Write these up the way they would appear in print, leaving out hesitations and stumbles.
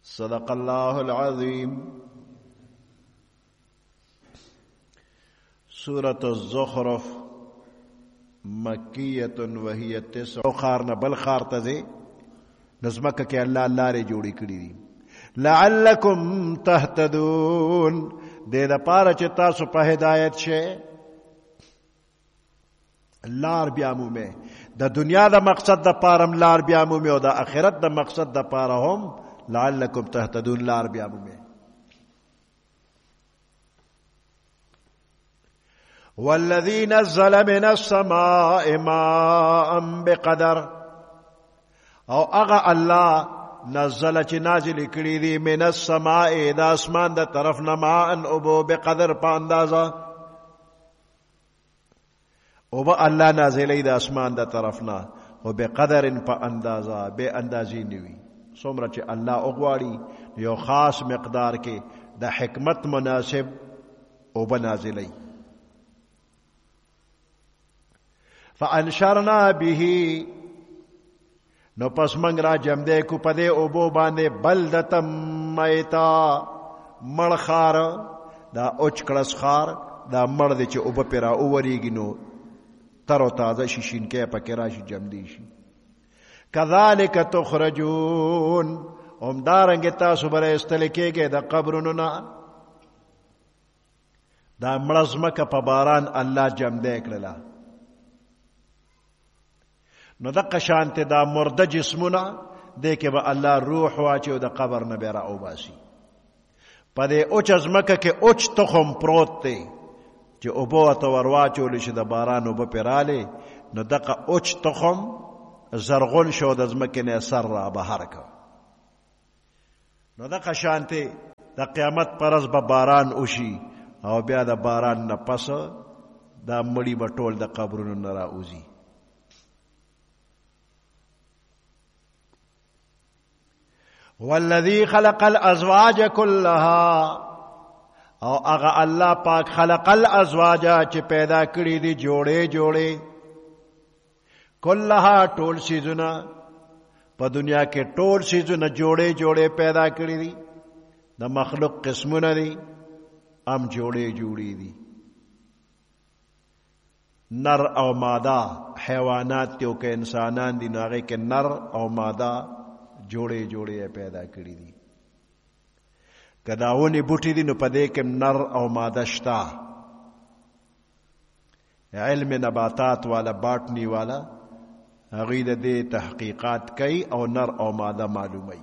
صدق الله العظيم. سورة الزخرف مکیۃ وهي 9 خار نه بل خار ته ځي نظمکه کې الله لارې جوړې کړې دي. لعلکم تهتدون دې د پاره چې تاسو په هدایت شئ. لار بیا مومه د دنیا د مقصد د پاره لار بیا مومه او د آخرت د مقصد د پاره هم لعلکم تهتدون لار بیا مومه. والذي نزل من السماء ماء بقدر او اغا الله نزل چې نازل کړي دي من السماء د اسمان د طرف نه ماء ابو بقدر په اندازه او به الله نازلې د اسمان د طرف نه او بقدر په اندازه به اندازې نیوي. څومره چې الله اوغواړي یو خاص مقدار کې د حکمت مناسب او بنازلې. فانشرنا به نو پس منگ را جم دے کو پدے اوبو باندے بلدتم میتا مڑ خار دا اوچ کڑس خار دا مڑ دے چے اوبا پیرا اووریگی نو تر و تازه شیشین کے پکی راشی جم دیشی. کذالک تخرجون امدارنگ تاسو برای استلکے گے دا قبرننا دا مڑزمک پا باران اللہ جم دے کرلا. نو دقه شانت دا مرده جسمونه دې کې به الله روح واچي او د قبر نه به راوباسي. په دې اوچ ازمکه کې اوچ تخم پروت دی چې اوبو ته ورواچول شي د باران اوبه پراله نو دقه اوچ تخم زرغون شو د ازمکه نه سر را بهر کا. نو دقه شانت د قیامت پرز به باران وشي او بیا د باران نه پس دا مړی به ټول د قبرونو نه راوځي. والذي خلق الازواج كلها او اغا الله پاک خلق الازواج چې پیدا کړی دي جوړې جوړې كلها ټول سيزونه په دنیا کې ټول سيزونه جوړې جوړې پیدا کړی دي. د مخلوق قسمونه دي ام جوړې جوړې دي. نر او ماده حیوانات ته او که انسانان دي ناغه کې نر او ماده جوړې جوړې پیدا کړې دي. کداونی بوټي دي نو پدې کې نر او ماده شتا. علم نباتات والا باټنی والا هغه د دې تحقیقات کوي او نر او ماده معلومي.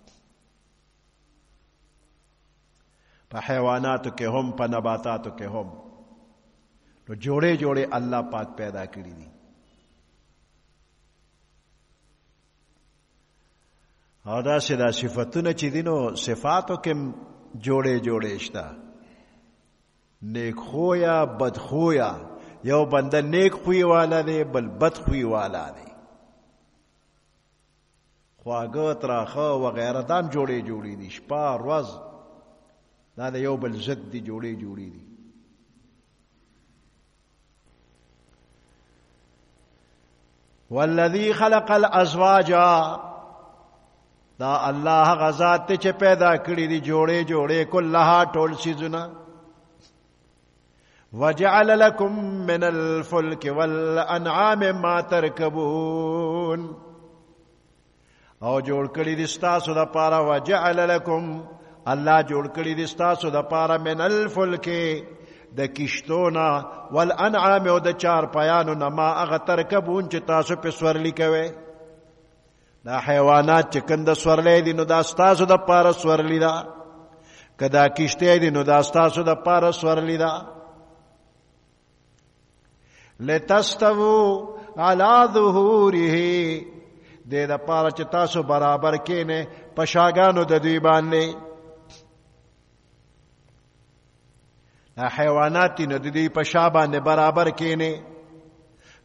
په حیواناتو کې هم په نباتاتو کې هم نو جوړې جوړې الله پاک پیدا کړې دي. او دا سدا صفتونه چې دینو صفاتو کې جوړې جوړې شته. نیک خویا بد خویا یو بنده نیک خوی والا دی بل بد خوی والا دی. خواږه تراخه وغیره دام جوړې جوړې دي. شپه ورځ دا د یو بل ضد دي جوړې جوړې دي. والذي خلق الازواج دا الله غزاد ته چې پیدا کړی دي جوړې جوړې کلها ټول سيزونه. وجعل لكم من الفلك والانعام ما تركبون او جوړ کړی دي ستاسو د پاره. وجعل لكم الله جوړ کړی دي ستاسو د پاره من الفلك د کشتونا والانعام او د چار پایانو نه ما هغه ترکبون چې تاسو په سورلی کوي. دا حیوانات چې کنده سورلی دي نو دا ستاسو د پاره سورلی ده. کدا کشته دي نو دا ستاسو د پاره سورلی ده. لتستووا على ظهوره دې د پاره چې تاسو برابر کینې پشاګانو د دوی باندې. حیوانات نو د دوی په شا باندې برابر کینې.